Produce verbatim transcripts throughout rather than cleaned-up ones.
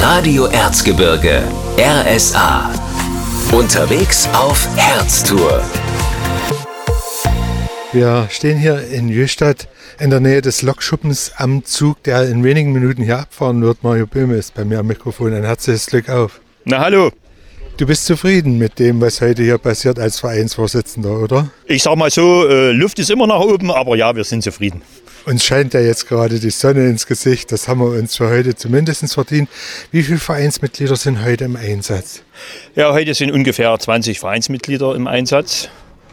Radio Erzgebirge, R S A. Unterwegs auf Herztour. Wir stehen hier in Jöstadt in der Nähe des Lokschuppens am Zug, der in wenigen Minuten hier abfahren wird. Mario Böhme ist bei mir am Mikrofon. Ein herzliches Glück auf. Na hallo. Du bist zufrieden mit dem, was heute hier passiert als Vereinsvorsitzender, oder? Ich sag mal so, äh, Luft ist immer nach oben, aber ja, wir sind zufrieden. Uns scheint ja jetzt gerade die Sonne ins Gesicht. Das haben wir uns für heute zumindest verdient. Wie viele Vereinsmitglieder sind heute im Einsatz? Ja, heute sind ungefähr zwanzig Vereinsmitglieder im Einsatz.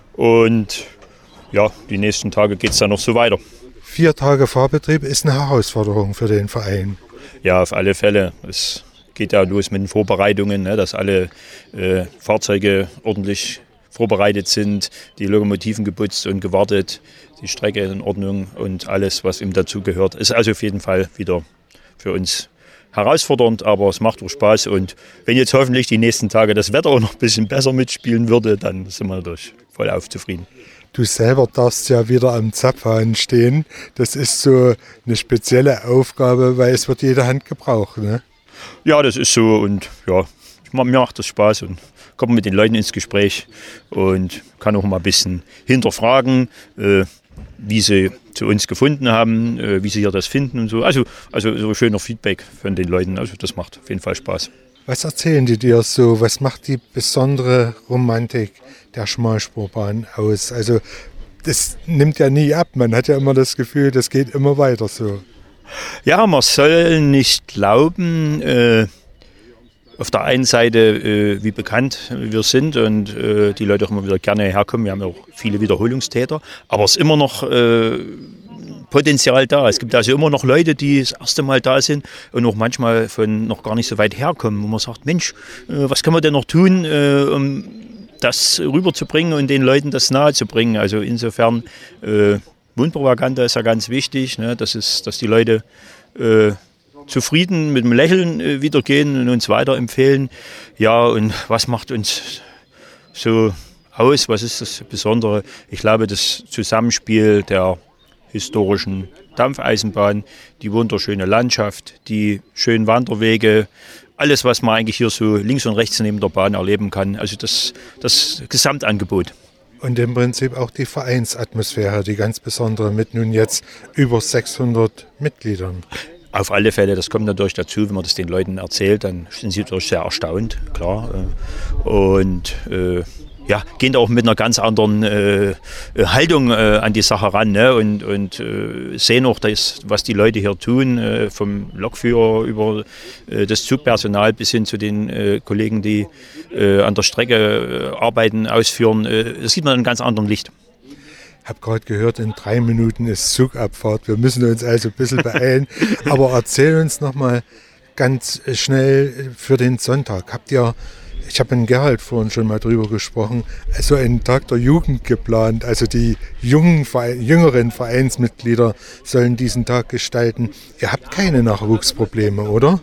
Und ja, die nächsten Tage geht es dann noch so weiter. Vier Tage Fahrbetrieb ist eine Herausforderung für den Verein. Ja, auf alle Fälle. Es geht ja los mit den Vorbereitungen, ne, dass alle äh, Fahrzeuge ordentlich vorbereitet sind, die Lokomotiven geputzt und gewartet, die Strecke in Ordnung und alles, was ihm dazu gehört. Ist also auf jeden Fall wieder für uns herausfordernd, aber es macht auch Spaß. Und wenn jetzt hoffentlich die nächsten Tage das Wetter auch noch ein bisschen besser mitspielen würde, dann sind wir natürlich voll auf zufrieden. Du selber darfst ja wieder am Zapfhahn stehen. Das ist so eine spezielle Aufgabe, weil es wird jede Hand gebraucht, ne? Ja, das ist so und ja, mir macht das Spaß und kommt mit den Leuten ins Gespräch und kann auch mal ein bisschen hinterfragen, äh, wie sie zu uns gefunden haben, äh, wie sie hier das finden und so. Also, also so schöner Feedback von den Leuten, also das macht auf jeden Fall Spaß. Was erzählen die dir so? Was macht die besondere Romantik der Schmalspurbahn aus? Also das nimmt ja nie ab, man hat ja immer das Gefühl, das geht immer weiter so. Ja, man soll nicht glauben, äh, auf der einen Seite, äh, wie bekannt wir sind und äh, die Leute auch immer wieder gerne herkommen. Wir haben ja auch viele Wiederholungstäter, aber es ist immer noch äh, Potenzial da. Es gibt also immer noch Leute, die das erste Mal da sind und auch manchmal von noch gar nicht so weit herkommen, wo man sagt, Mensch, äh, was kann man denn noch tun, äh, um das rüberzubringen und den Leuten das nahe zu bringen. Also insofern, äh, Mundpropaganda ist ja ganz wichtig, ne, dass, es, dass die Leute äh, zufrieden mit dem Lächeln äh, wieder gehen und uns weiterempfehlen. Ja, und was macht uns so aus? Was ist das Besondere? Ich glaube, das Zusammenspiel der historischen Dampfeisenbahn, die wunderschöne Landschaft, die schönen Wanderwege, alles, was man eigentlich hier so links und rechts neben der Bahn erleben kann. Also das, das Gesamtangebot. Und im Prinzip auch die Vereinsatmosphäre, die ganz besondere mit nun jetzt über sechshundert Mitgliedern. Auf alle Fälle, das kommt natürlich dazu, wenn man das den Leuten erzählt, dann sind sie natürlich sehr erstaunt, klar. Und äh, ja, gehen da auch mit einer ganz anderen äh, Haltung äh, an die Sache ran, ne? und, und äh, sehen auch, das, was die Leute hier tun, äh, vom Lokführer über äh, das Zugpersonal bis hin zu den äh, Kollegen, die äh, an der Strecke äh, Arbeiten ausführen. Äh, das sieht man in einem ganz anderen Licht. Ich habe gerade gehört, in drei Minuten ist Zugabfahrt. Wir müssen uns also ein bisschen beeilen. Aber erzähl uns noch mal ganz schnell für den Sonntag. Habt ihr, ich habe mit Gerald vorhin schon mal drüber gesprochen, so einen Tag der Jugend geplant. Also die jungen, jüngeren Vereinsmitglieder sollen diesen Tag gestalten. Ihr habt keine Nachwuchsprobleme, oder?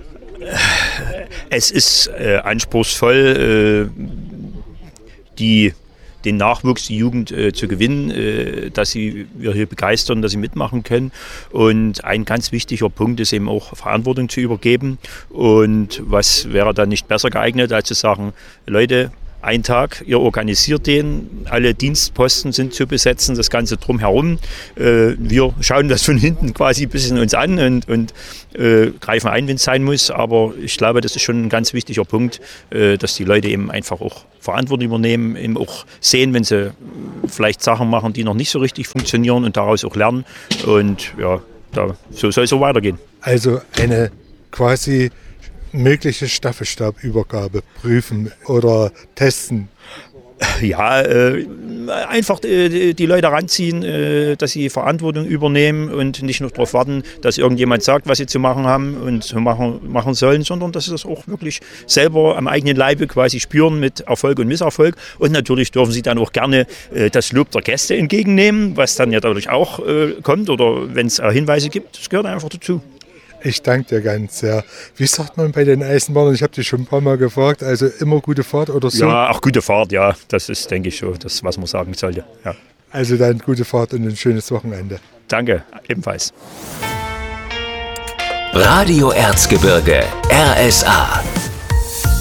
Es ist äh, anspruchsvoll, äh, die den Nachwuchs, die Jugend äh, zu gewinnen, äh, dass sie wir hier begeistern, dass sie mitmachen können. Und ein ganz wichtiger Punkt ist eben auch Verantwortung zu übergeben. Und was wäre dann nicht besser geeignet, als zu sagen, Leute, ein Tag, ihr organisiert den, alle Dienstposten sind zu besetzen, das Ganze drumherum. Äh, wir schauen das von hinten quasi ein bisschen uns an und, und äh, greifen ein, wenn es sein muss. Aber ich glaube, das ist schon ein ganz wichtiger Punkt, äh, dass die Leute eben einfach auch Verantwortung übernehmen, eben auch sehen, wenn sie vielleicht Sachen machen, die noch nicht so richtig funktionieren und daraus auch lernen. Und ja, da, so soll es auch weitergehen. Also eine quasi mögliche Staffelstabübergabe prüfen oder testen? Ja, äh, einfach äh, die Leute ranziehen, äh, dass sie Verantwortung übernehmen und nicht nur darauf warten, dass irgendjemand sagt, was sie zu machen haben und zu machen, machen sollen, sondern dass sie das auch wirklich selber am eigenen Leibe quasi spüren mit Erfolg und Misserfolg. Und natürlich dürfen sie dann auch gerne äh, das Lob der Gäste entgegennehmen, was dann ja dadurch auch äh, kommt oder wenn es Hinweise gibt, das gehört einfach dazu. Ich danke dir ganz sehr. Wie sagt man bei den Eisenbahnern? Ich habe dich schon ein paar Mal gefragt. Also immer gute Fahrt oder so? Ja, auch gute Fahrt, ja. Das ist, denke ich, schon das, was man sagen sollte. Ja. Also dann gute Fahrt und ein schönes Wochenende. Danke, ebenfalls. Radio Erzgebirge, R S A.